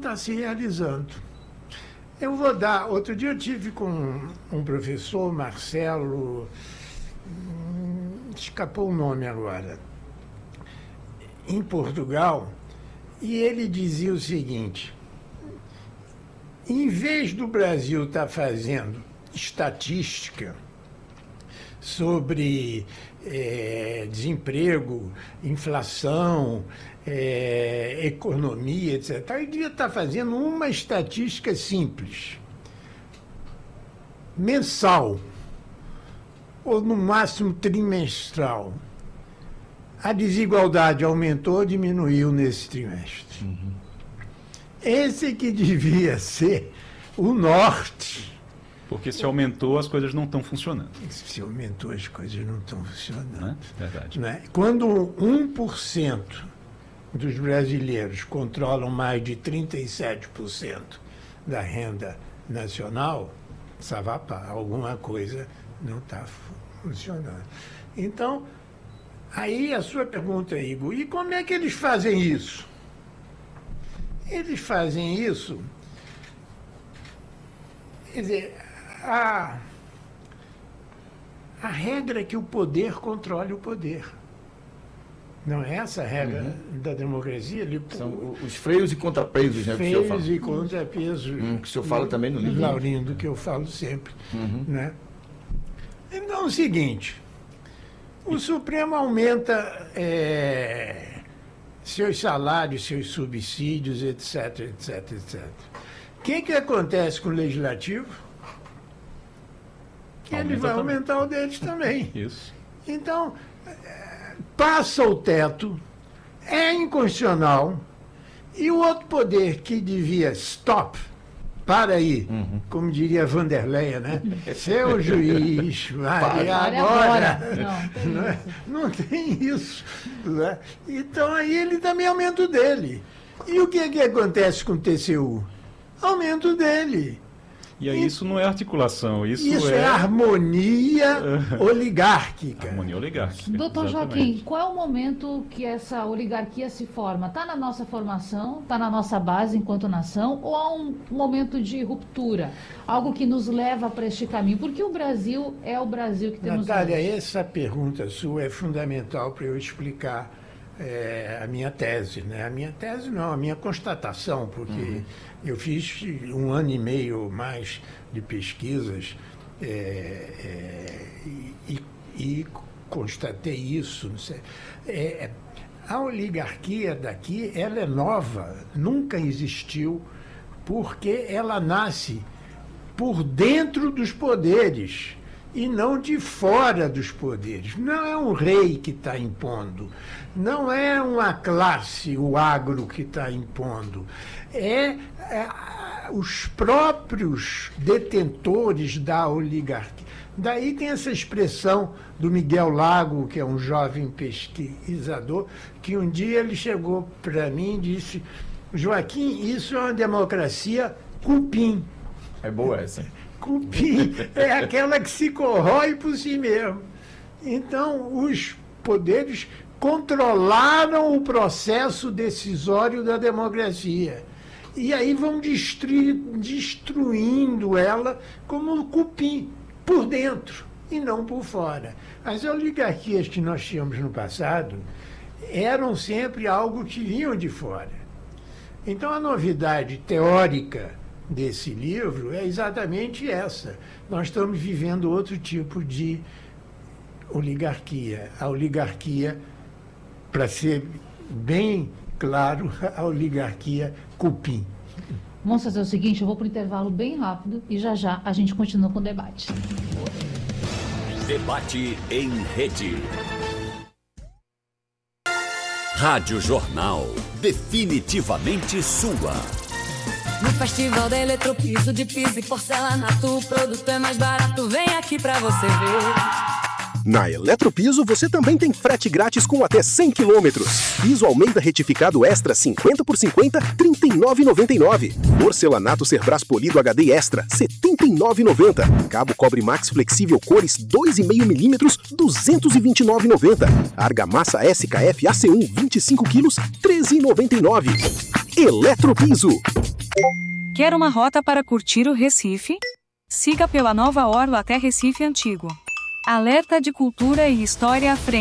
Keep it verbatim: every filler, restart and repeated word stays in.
está se realizando. Eu vou dar... Outro dia eu tive com um professor, Marcelo... Hum, escapou o nome agora. Em Portugal, e ele dizia o seguinte: em vez do Brasil estar fazendo estatística sobre é, desemprego, inflação, é, economia, etcétera, ele devia estar fazendo uma estatística simples, mensal, ou no máximo trimestral. A desigualdade aumentou ou diminuiu nesse trimestre. Uhum. Esse que devia ser o norte. Porque se aumentou, as coisas não estão funcionando. Se aumentou, as coisas não estão funcionando. Não é? Verdade. Não é? Quando um por cento dos brasileiros controlam mais de trinta e sete por cento da renda nacional, savapá, alguma coisa não está funcionando. Então, aí a sua pergunta, Igor, e como é que eles fazem isso? Eles fazem isso, quer dizer, a, a regra é que o poder controle o poder. Não é essa a regra uhum. da democracia? Ele, São os freios e contrapesos, né? Freios que o senhor fala. e contrapesos. Hum, que o senhor fala também no livro. Laurindo, que eu falo sempre. Uhum. Né? Então é o seguinte... O Supremo aumenta é, seus salários, seus subsídios, etc, etc, etcétera. O que, que acontece com o Legislativo? Que Aumenta ele vai também. aumentar o deles também. Isso. Então, é, passa o teto, é inconstitucional, e o outro poder que devia stop, para aí, uhum. como diria Vanderleia, né? Seu juiz, vai agora. agora. Não, não, é? não tem isso. Não é? Então aí ele também aumenta o dele. E o que é que acontece com o T C U? Aumenta o dele. E aí e, isso não é articulação, isso, isso é... é harmonia oligárquica. Harmonia oligárquica. Doutor Joaquim, qual é o momento que essa oligarquia se forma? Está na nossa formação, está na nossa base enquanto nação, ou há um momento de ruptura? Algo que nos leva para este caminho? Porque o Brasil é o Brasil que temos Natália, hoje. Essa pergunta sua é fundamental para eu explicar é, a minha tese. Né? A minha tese não, a minha constatação, porque... Uhum. Eu fiz um ano e meio mais de pesquisas é, é, e, e constatei isso. Não sei. É, a oligarquia daqui, ela é nova, nunca existiu, porque ela nasce por dentro dos poderes e não de fora dos poderes. Não é um rei que está impondo, não é uma classe, o agro, que está impondo. É, é os próprios detentores da oligarquia. Daí tem essa expressão do Miguel Lago, que é um jovem pesquisador, que um dia ele chegou para mim e disse: Joaquim, isso é uma democracia cupim. É boa essa. Cupim é aquela que se corrói por si mesmo. Então, os poderes controlaram o processo decisório da democracia. E aí vão destru- destruindo ela como cupim, por dentro e não por fora. As oligarquias que nós tínhamos no passado eram sempre algo que vinham de fora. Então, a novidade teórica desse livro é exatamente essa. Nós estamos vivendo outro tipo de oligarquia. A oligarquia, para ser bem claro, a oligarquia cupim. Vamos fazer o seguinte, eu vou para o intervalo bem rápido e já já a gente continua com o debate. Debate em rede. Rádio Jornal, definitivamente sua. No Festival da Eletropiso de piso e porcelanato, o produto é mais barato, vem aqui pra você ver. Na Eletropiso você também tem frete grátis com até cem quilômetros. Piso Almeida retificado extra cinquenta por cinquenta, trinta e nove reais e noventa e nove centavos. Porcelanato Cerbras polido H D extra, setenta e nove reais e noventa centavos. Cabo cobre Max flexível cores dois vírgula cinco milímetros, duzentos e vinte e nove reais e noventa centavos. Argamassa S K F A C um vinte e cinco quilos, treze reais e noventa e nove centavos. Eletropiso. Quer uma rota para curtir o Recife? Siga pela nova orla até Recife Antigo. Alerta de cultura e história à frente.